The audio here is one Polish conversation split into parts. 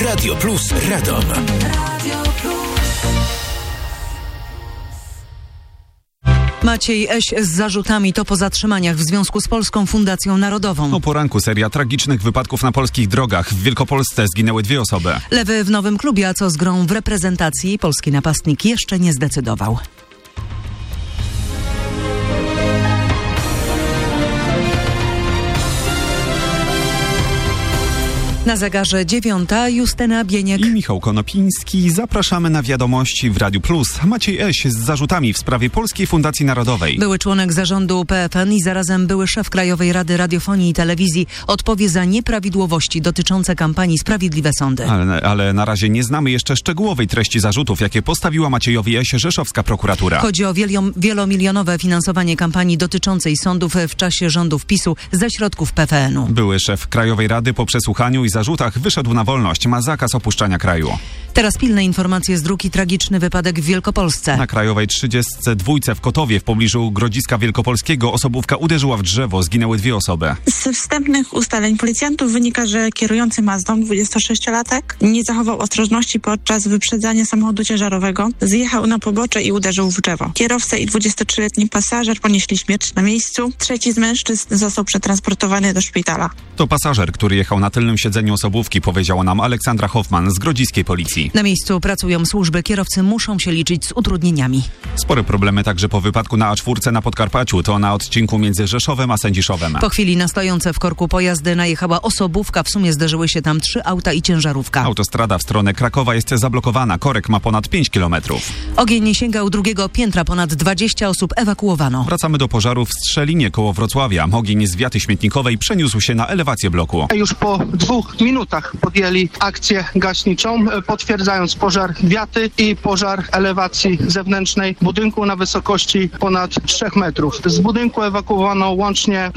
Radio Plus Radom. Maciej Eś z zarzutami to po zatrzymaniach w związku z Polską Fundacją Narodową. O poranku seria tragicznych wypadków na polskich drogach. W Wielkopolsce zginęły 2 osoby. Lewy w nowym klubie, a co z grą w reprezentacji? Polski napastnik jeszcze nie zdecydował. Na zegarze 9 Justyna Bieniek i Michał Konopiński. Zapraszamy na wiadomości w Radiu Plus. Maciej Eś z zarzutami w sprawie Polskiej Fundacji Narodowej. Były członek zarządu PFN i zarazem były szef Krajowej Rady Radiofonii i Telewizji odpowie za nieprawidłowości dotyczące kampanii Sprawiedliwe Sądy. Ale na razie nie znamy jeszcze szczegółowej treści zarzutów, jakie postawiła Maciejowi Eś rzeszowska prokuratura. Chodzi o wielomilionowe finansowanie kampanii dotyczącej sądów w czasie rządów PiS-u ze środków PFN-u. Były szef Krajowej Rady po przesłuchaniu i zarzutach wyszedł na wolność. Ma zakaz opuszczania kraju. Teraz pilne informacje z dróg i tragiczny wypadek w Wielkopolsce. Na Krajowej 32 w Kotowie w pobliżu Grodziska Wielkopolskiego osobówka uderzyła w drzewo. Zginęły 2 osoby. Z wstępnych ustaleń policjantów wynika, że kierujący Mazdą, 26-latek, nie zachował ostrożności podczas wyprzedzania samochodu ciężarowego. Zjechał na pobocze i uderzył w drzewo. Kierowca i 23-letni pasażer ponieśli śmierć na miejscu. 3 z mężczyzn został przetransportowany do szpitala. To pasażer, który jechał na tylnym siedzeniu osobówki, powiedziała nam Aleksandra Hoffman z grodziskiej policji. Na miejscu pracują służby, kierowcy muszą się liczyć z utrudnieniami. Spore problemy także po wypadku na A4 na Podkarpaciu, to na odcinku między Rzeszowem a Sędziszowem. Po chwili na stojące w korku pojazdy najechała osobówka, w sumie zderzyły się tam 3 auta i ciężarówka. Autostrada w stronę Krakowa jest zablokowana, korek ma ponad 5 kilometrów. Ogień sięgał 2. piętra, ponad 20 osób ewakuowano. Wracamy do pożaru w Strzelinie koło Wrocławia. Ogień z wiaty śmietnikowej przeniósł się na elewację bloku. Już po 2 minutach podjęli akcję gaśniczą, potwierdzając pożar wiaty i pożar elewacji zewnętrznej budynku na wysokości ponad 3 metrów. Z budynku ewakuowano łącznie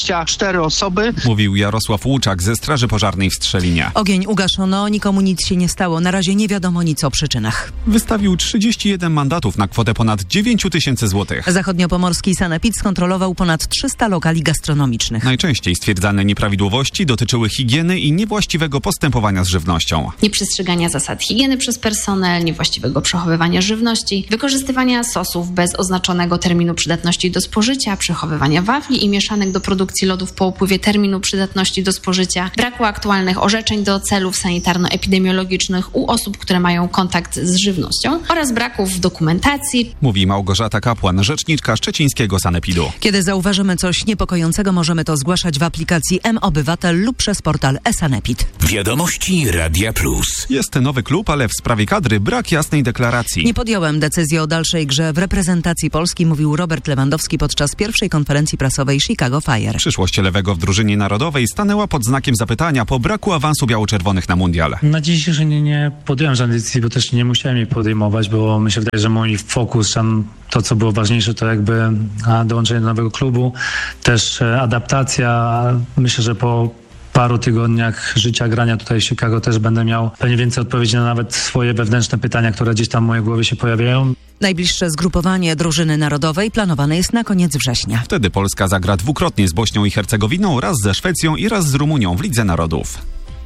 24 osoby. Mówił Jarosław Łuczak ze Straży Pożarnej w Strzelinie. Ogień ugaszono, nikomu nic się nie stało. Na razie nie wiadomo nic o przyczynach. Wystawił 31 mandatów na kwotę ponad 9 000 złotych. Zachodniopomorski sanepid skontrolował ponad 300 lokali gastronomicznych. Najczęściej stwierdzane nieprawidłowości dotyczyły higieny i niewłaściwego postępowania z żywnością. Nieprzestrzegania zasad higieny przez personel, niewłaściwego przechowywania żywności, wykorzystywania sosów bez oznaczonego terminu przydatności do spożycia, przechowywania wafli i mieszanek do produkcji lodów po upływie terminu przydatności do spożycia, braku aktualnych orzeczeń do celów sanitarno-epidemiologicznych u osób, które mają kontakt z żywnością oraz braków dokumentacji. Mówi Małgorzata Kapłan, rzeczniczka szczecińskiego sanepidu. Kiedy zauważymy coś niepokojącego, możemy to zgłaszać w aplikacji mObywatel lub przez portal eSanepid. Wiadomości Radia Plus. Jest nowy klub, ale w sprawie kadry brak jasnej deklaracji. Nie podjąłem decyzji o dalszej grze w reprezentacji Polski, mówił Robert Lewandowski podczas pierwszej konferencji prasowej Chicago Fire. Przyszłość lewego w drużynie narodowej stanęła pod znakiem zapytania po braku awansu biało-czerwonych na mundial. Na dzisiejszy dzień nie podjąłem żadnej decyzji, bo też nie musiałem jej podejmować, bo mi się wydaje, że mój fokus, to co było ważniejsze, to jakby dołączenie do nowego klubu, też adaptacja. Myślę, że po paru tygodniach życia, grania tutaj w Chicago też będę miał pewnie więcej odpowiedzi na nawet swoje wewnętrzne pytania, które gdzieś tam w mojej głowie się pojawiają. Najbliższe zgrupowanie drużyny narodowej planowane jest na koniec września. Wtedy Polska zagra dwukrotnie z Bośnią i Hercegowiną, raz ze Szwecją i raz z Rumunią w Lidze Narodów.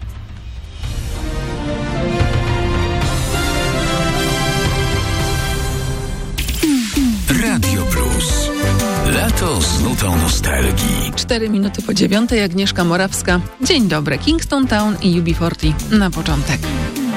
Radio Plus. Lato z nutą nostalgii. 4 minuty po 9, Agnieszka Morawska. Dzień dobry, Kingston Town i UB40 na początek.